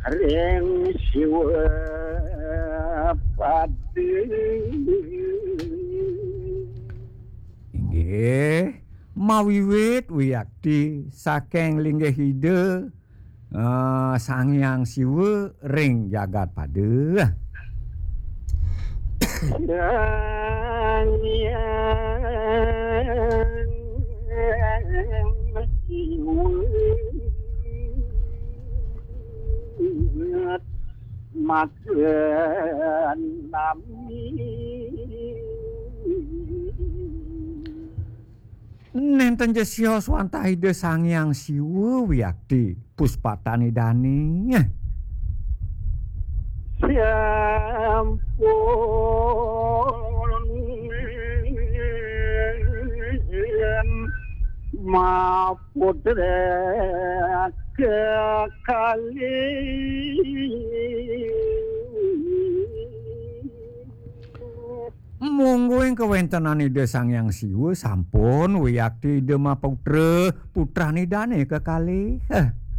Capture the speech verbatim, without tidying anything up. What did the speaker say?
ring siwa padu inggih mawiwit wiyakti saking linggih ide uh, Sang Hyang Siwa ring jagat pada Sang Hyang Siwa makan nami nenten jesya swantahide Sang Hyang Siwa wiyakti puspatani dani sampun maputra kekali monggo ing kawentenanide Sang Hyang Siwa sampun wiyakti Dema Putra putrane dane kekalih